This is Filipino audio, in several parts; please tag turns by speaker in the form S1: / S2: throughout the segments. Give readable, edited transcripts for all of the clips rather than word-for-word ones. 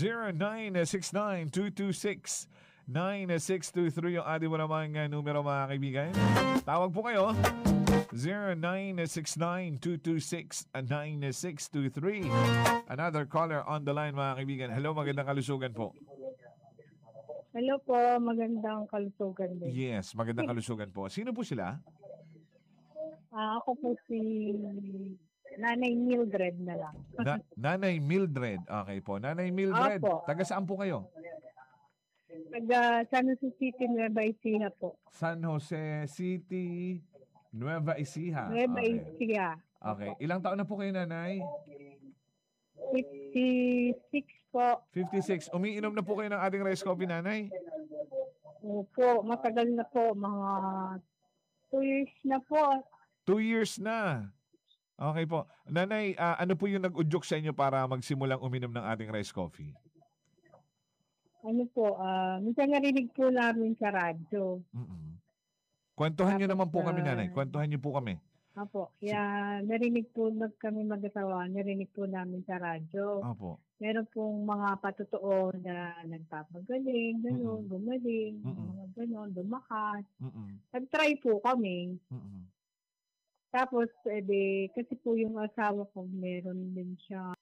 S1: 0969-226-9623 yung ating mo namang numero mga kaibigan. Tawag po kayo. 0969-226-9623. Another caller on the line mga kaibigan. Hello, magandang kalusugan po.
S2: Hello po, magandang kalusugan din.
S1: Yes, magandang kalusugan po. Sino po sila?
S2: Ako po si Nanay Mildred na lang.
S1: Nanay Mildred. Okay po. Nanay Mildred,
S2: Opo.
S1: taga saan po kayo?
S2: Taga San Jose City, Nueva Ecija po.
S1: San Jose City, Nueva Ecija.
S2: Nueva Ecija.
S1: Okay. Ilang taon na po kayo, Nanay?
S2: 56 po.
S1: 56. Umiinom na po kayo ng ating rice coffee, Nanay?
S2: Opo, matagal na po. Mga 2 years na po.
S1: 2 years na. Okay po. Nanay, ano po yung nag-udyok sa inyo para magsimulang uminom ng ating rice coffee?
S2: Ano po, minsan narinig po namin sa radyo.
S1: Kwentuhan nyo naman po kami, Nanay. Kwentuhan nyo po kami.
S2: Opo, kaya narinig po kami mag-asawa, narinig po namin sa radyo.
S1: Opo.
S2: Meron pong mga patutuo na nagpapagaling, gano'n, gumaling, mga gano'n, lumakas. Nag-try po kami. Tapos, kasi po yung asawa ko, meron din siya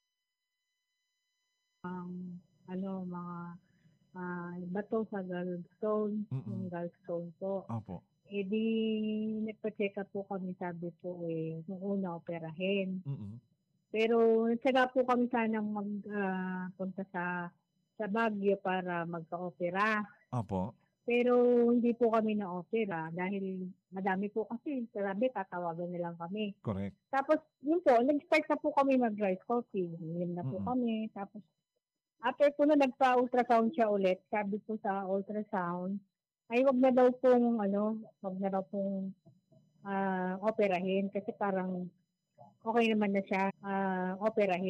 S2: mga bato sa gallstone, yung gallstone po.
S1: Opo.
S2: Nagpa-check up po kami, sabi po kung una operahin. Pero nagsaga po kami sanang magpunta sa Baguio para magpa-opera.
S1: Opo.
S2: Pero hindi po kami na-opera dahil madami po kasi sabi tatawagan nilang kami.
S1: Correct.
S2: Tapos yun po, nag-start na po kami mag-rice coffee. Yun na po kami. Tapos after po na nagpa-ultrasound siya ulit, sabi po sa ultrasound, ay wag na daw pong operahin kasi parang okay naman na siya operahin.